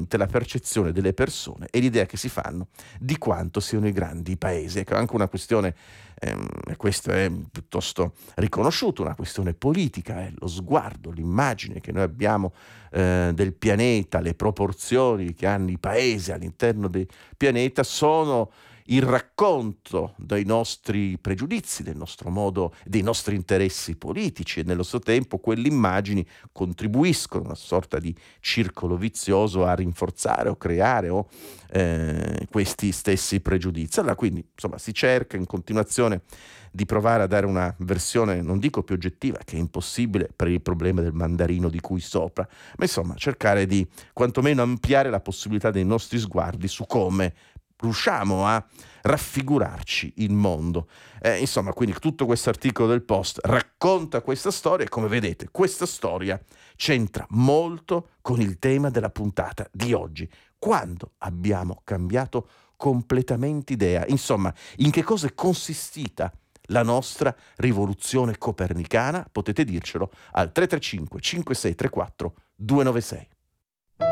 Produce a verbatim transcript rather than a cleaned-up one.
mente, la percezione delle persone e l'idea che si fanno di quanto siano i grandi paesi. Ecco, anche una questione, ehm, questo è piuttosto riconosciuto, una questione politica, è lo sguardo, l'immagine che noi abbiamo eh, del pianeta, le proporzioni che hanno i paesi all'interno del pianeta sono il racconto dei nostri pregiudizi, del nostro modo, dei nostri interessi politici, e nello stesso tempo quelle immagini contribuiscono a una sorta di circolo vizioso a rinforzare o creare o, eh, questi stessi pregiudizi. Allora, quindi, insomma, si cerca in continuazione di provare a dare una versione, non dico più oggettiva, che è impossibile per il problema del mandarino di cui sopra, ma insomma cercare di quantomeno ampliare la possibilità dei nostri sguardi su come riusciamo a raffigurarci il mondo. Eh, insomma, quindi tutto questo articolo del Post racconta questa storia e, come vedete, questa storia c'entra molto con il tema della puntata di oggi. Quando abbiamo cambiato completamente idea? Insomma, in che cosa è consistita la nostra rivoluzione copernicana? Potete dircelo al tre tre cinque cinque sei tre quattro due nove sei.